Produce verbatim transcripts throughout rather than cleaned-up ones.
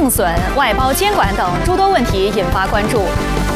净损、外包监管等诸多问题引发关注。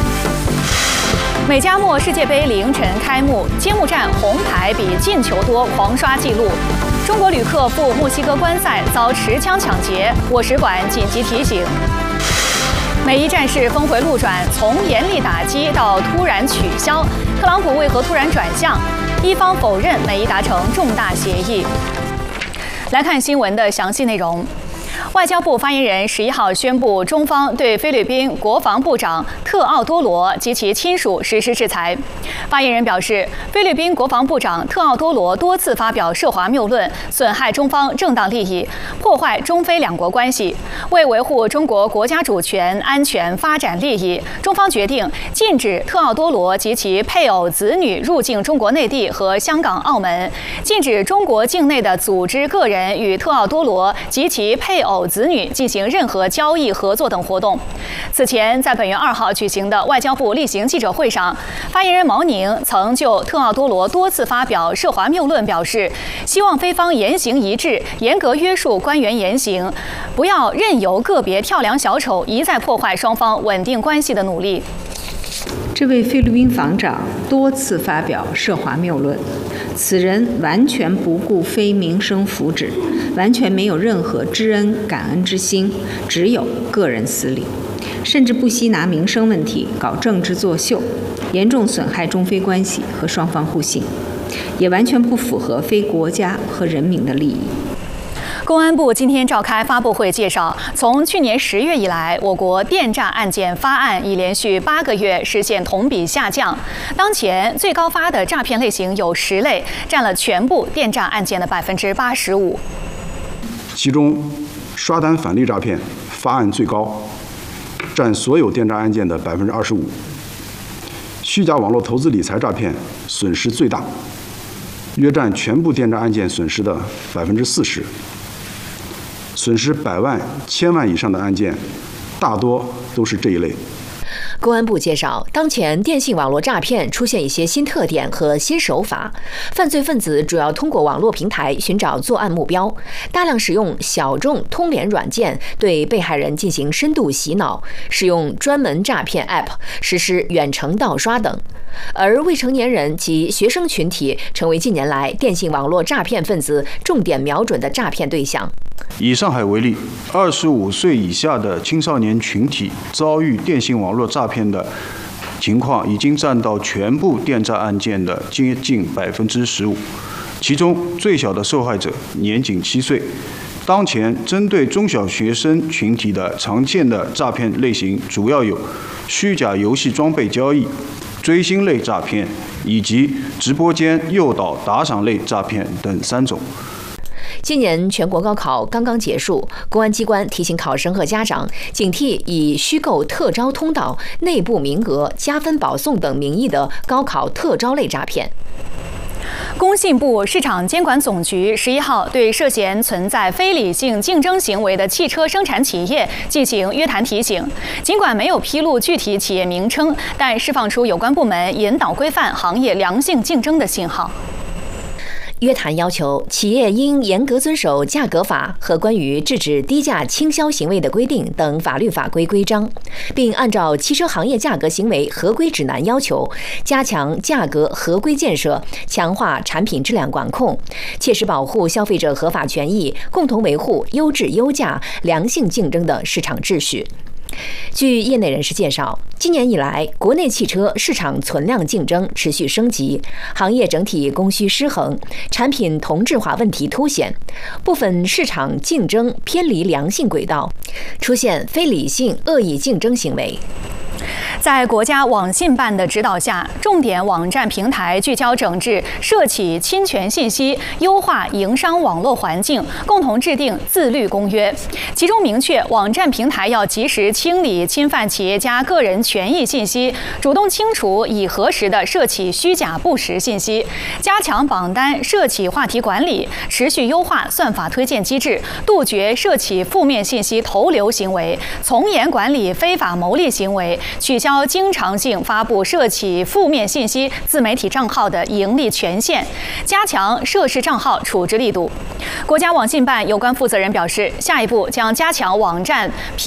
美加墨世界杯凌晨开幕，揭幕战红牌比进球多，狂刷纪录。中国旅客赴墨西哥观赛遭持枪抢劫，我使馆紧急提醒。美伊战事峰回路转，从严厉打击到突然取消，特朗普为何突然转向？一方否认美伊达成重大协议。来看新闻的详细内容。外交部发言人十一号宣布，中方对菲律宾国防部长特奥多罗及其亲属实施制裁。发言人表示，菲律宾国防部长特奥多罗多次发表涉华谬论，损害中方正当利益，破坏中菲两国关系。为维护中国国家主权、安全、发展利益，中方决定禁止特奥多罗及其配偶、子女入境中国内地和香港、澳门，禁止中国境内的组织、个人与特奥多罗及其配偶、子女进行任何交易、合作等活动。此前，在本月二号举行的外交部例行记者会上，发言人毛宁曾就特奥多罗多次发表涉华谬论表示，希望菲方言行一致，严格约束官员言行，不要任由个别跳梁小丑一再破坏双方稳定关系的努力。 这位菲律宾防长多次发表涉华谬论，此人完全不顾非民生福祉，完全没有任何知恩感恩之心，只有个人私利，甚至不惜拿民生问题搞政治作秀，严重损害中菲关系和双方互信，也完全不符合非国家和人民的利益。 公安部今天召开发布会介绍，从去年十月以来，我国电诈案件发案已连续八个月实现同比下降。当前最高发的诈骗类型有十类，占了全部电诈案件的百分之八十五。 其中，刷单返利诈骗发案最高，占所有电诈案件的百分之二十五。虚假网络投资理财诈骗损失最大，约占全部电诈案件损失的百分之四十。损失百万、千万以上的案件，大多都是这一类。 公安部介绍，当前电信网络诈骗出现一些新特点和新手法，犯罪分子主要通过网络平台寻找作案目标，大量使用小众通联软件对被害人进行深度洗脑，使用专门诈骗 App 实施远程盗刷等。而未成年人及学生群体成为近年来电信网络诈骗分子重点瞄准的诈骗对象。 以上海为例，二十五岁以下的青少年群体遭遇电信网络诈骗的情况已经占到全部电诈案件的接近百分之十五，其中最小的受害者年仅七岁。当前针对中小学生群体的常见的诈骗类型主要有虚假游戏装备交易、追星类诈骗以及直播间诱导打赏类诈骗等三种。 今年全国高考刚刚结束，公安机关提醒考生和家长警惕以虚构特招通道、内部名额、加分保送等名义的高考特招类诈骗。 工信部市场监管总局十一号对涉嫌存在非理性竞争行为的汽车生产企业进行约谈提醒，尽管没有披露具体企业名称，但释放出有关部门引导规范行业良性竞争的信号。 约谈要求，企业应严格遵守价格法和关于制止低价倾销行为的规定等法律法规规章，并按照汽车行业价格行为合规指南要求，加强价格合规建设，强化产品质量管控，切实保护消费者合法权益，共同维护优质优价、良性竞争的市场秩序。据业内人士介绍，今年以来，国内汽车市场存量竞争持续升级，行业整体供需失衡，产品同质化问题凸显，部分市场竞争偏离良性轨道，出现非理性恶意竞争行为。 在国家网信办的指导下，重点网站平台聚焦整治涉企侵权信息，优化营商网络环境，共同制定自律公约。其中明确，网站平台要及时清理侵犯企业家个人权益信息，主动清除已核实的涉企虚假不实信息，加强榜单涉企话题管理，持续优化算法推荐机制，杜绝涉企负面信息投流行为，从严管理非法牟利行为，取消经常性发布涉企负面信息自媒体账号的盈利权限，加强涉事账号处置力度。国家网信办有关负责人表示，下一步将加强网站